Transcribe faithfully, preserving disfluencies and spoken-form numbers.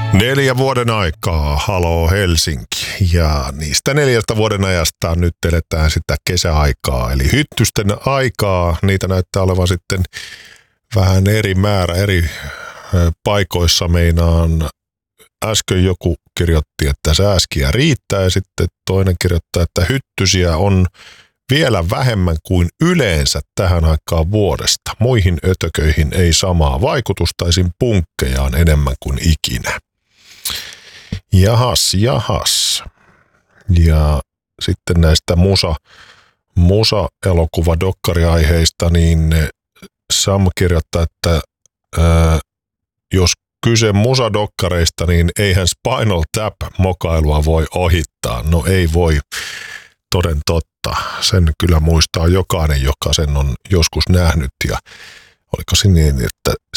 Neljä vuoden aikaa, haloo Helsinki. Ja niistä neljästä vuoden ajasta nyt eletään sitä kesäaikaa, eli hyttysten aikaa. Niitä näyttää olevan sitten vähän eri määrä eri paikoissa. Meinaan äsken joku kirjoitti, että sääskiä riittää, ja sitten toinen kirjoittaa, että hyttysiä on vielä vähemmän kuin yleensä tähän aikaan vuodesta. Muihin ötököihin ei samaa vaikutusta, esim. Punkkeja on enemmän kuin ikinä. Jahas, jahas. Ja sitten näistä musa, musa-elokuva-dokkariaiheista, niin Sam kirjoittaa, että ää, jos kyse musadokkareista, niin eihän Spinal Tap-mokailua voi ohittaa. No ei voi, toden totta. Sen kyllä muistaa jokainen, joka sen on joskus nähnyt. Ja oliko se niin, että